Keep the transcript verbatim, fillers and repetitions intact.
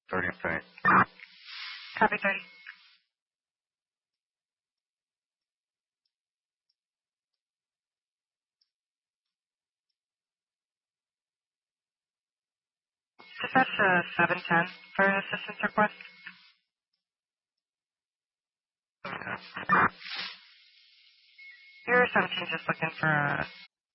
thirty thirty. Copy thirty. Dispatch uh, seven ten for an assistance request. You're seventeen just looking for a